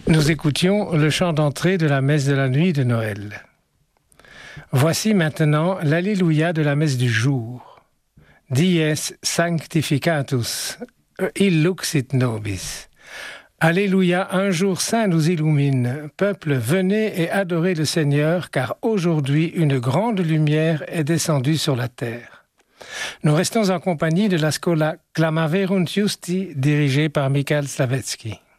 Nous écoutions le chant d'entrée de la messe de la nuit de Noël. Voici maintenant l'Alléluia de la messe du jour. Dies sanctificatus, illuxit nobis. Alléluia, un jour saint nous illumine. Peuple, venez et adorez le Seigneur, car aujourd'hui une grande lumière est descendue sur la terre. Nous restons en compagnie de la Schola Clamaverunt Justi, dirigée par Michael Slavetsky.